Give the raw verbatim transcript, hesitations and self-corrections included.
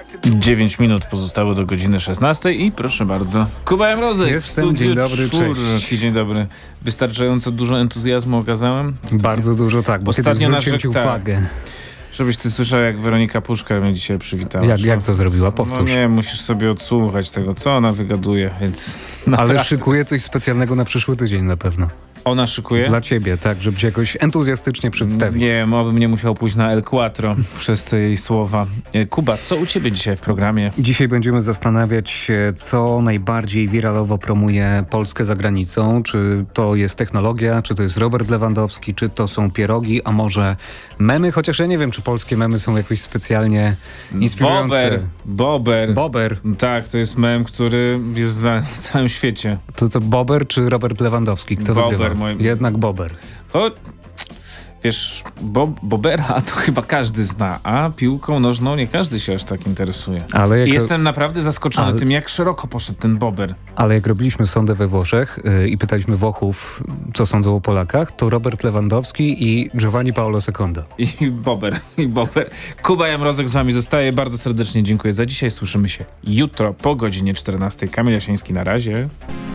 dziewięć minut pozostało do godziny szesnastej i proszę bardzo, Kuba Mrozek w Jestem, studiu dzień dobry, czwórki. cześć. Dzień dobry. Wystarczająco dużo entuzjazmu okazałem? Bardzo dużo, tak, bo Ostatnio kiedy zwróciłem nasze- ci tak. uwagę. Żebyś ty słyszał, jak Weronika Puszka mnie dzisiaj przywitała. Jak, jak to zrobiła? Powtórz. No nie, musisz sobie odsłuchać tego, co ona wygaduje, więc... Ale szykuje coś specjalnego na przyszły tydzień na pewno. Ona szykuje? Dla ciebie, tak, żeby cię jakoś entuzjastycznie przedstawić. Nie wiem, obym nie musiał pójść na El Quattro przez te jej słowa. E, Kuba, co u ciebie dzisiaj w programie? Dzisiaj będziemy zastanawiać się, co najbardziej wiralowo promuje Polskę za granicą. Czy to jest technologia, czy to jest Robert Lewandowski, czy to są pierogi, a może memy? Chociaż ja nie wiem, czy polskie memy są jakoś specjalnie inspirujące. Bober. Bober. Bober. Tak, to jest mem, który jest znany na całym świecie. To co, Bober czy Robert Lewandowski? Kto Bober, wygrywa? moim- Jednak Bober. Cho, wiesz, Bo, Bobera to chyba każdy zna, a piłką nożną nie każdy się aż tak interesuje. Ale jak, I jestem naprawdę zaskoczony Ale- tym, jak szeroko poszedł ten Bober. ale jak robiliśmy sondę we Włoszech yy, i pytaliśmy Włochów, co sądzą o Polakach, to Robert Lewandowski i Giovanni Paolo Secondo. I Bober, i Bober. Kuba Jamrozek z wami zostaje. Bardzo serdecznie dziękuję za dzisiaj. Słyszymy się jutro po godzinie czternastej. Kamil Jasiński, na razie.